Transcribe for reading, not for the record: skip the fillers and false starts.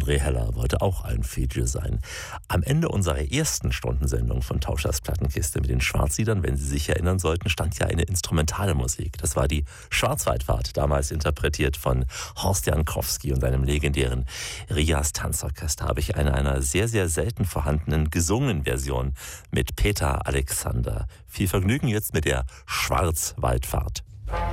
André Heller wollte auch ein Feature sein. Am Ende unserer ersten Stundensendung von Tauschers Plattenkiste mit den Schwarzliedern, wenn Sie sich erinnern sollten, stand ja eine instrumentale Musik. Das war die Schwarzwaldfahrt, damals interpretiert von Horst Jankowski und seinem legendären Rias Tanzorchester. Habe ich einer sehr, sehr selten vorhandenen gesungenen Version mit Peter Alexander. Viel Vergnügen jetzt mit der Schwarzwaldfahrt.